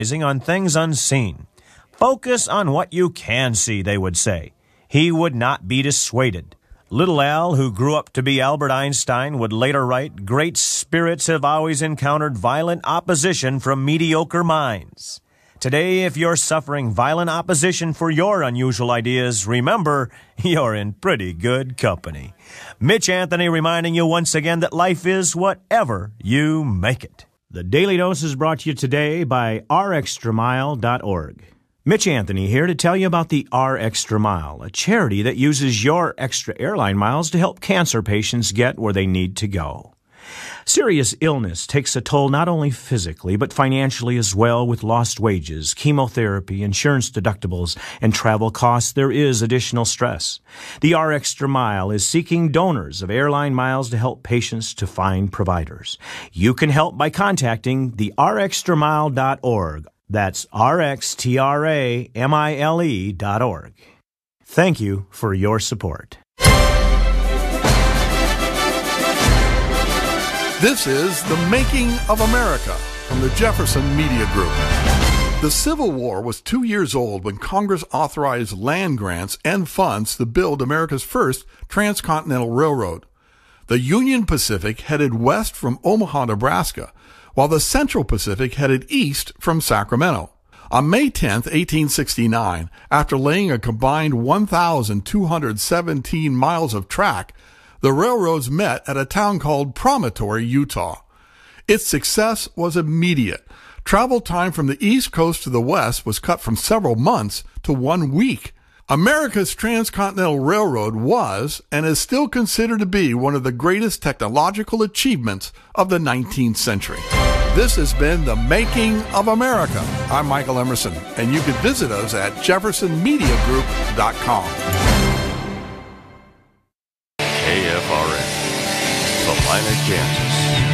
on things unseen. Focus on what you can see, they would say. He would not be dissuaded. Little Al, who grew up to be Albert Einstein, would later write, "Great spirits have always encountered violent opposition from mediocre minds." Today, if you're suffering violent opposition for your unusual ideas, remember, you're in pretty good company. Mitch Anthony reminding you once again that life is whatever you make it. The Daily Dose is brought to you today by rextramile.org. Mitch Anthony here to tell you about the R Extra Mile, a charity that uses your extra airline miles to help cancer patients get where they need to go. Serious illness takes a toll not only physically, but financially as well. With lost wages, chemotherapy, insurance deductibles, and travel costs, there is additional stress. The R Extra Mile is seeking donors of airline miles to help patients to find providers. You can help by contacting the rextramile.org. That's rextramile.org. Thank you for your support. This is The Making of America from the Jefferson Media Group. The Civil War was 2 years old when Congress authorized land grants and funds to build America's first transcontinental railroad. The Union Pacific headed west from Omaha, Nebraska, while the Central Pacific headed east from Sacramento. On May 10, 1869, after laying a combined 1,217 miles of track, the railroads met at a town called Promontory, Utah. Its success was immediate. Travel time from the East Coast to the West was cut from several months to 1 week. America's transcontinental railroad was and is still considered to be one of the greatest technological achievements of the 19th century. This has been The Making of America. I'm Michael Emerson, and you can visit us at jeffersonmediagroup.com. KFRN, Salina, Kansas.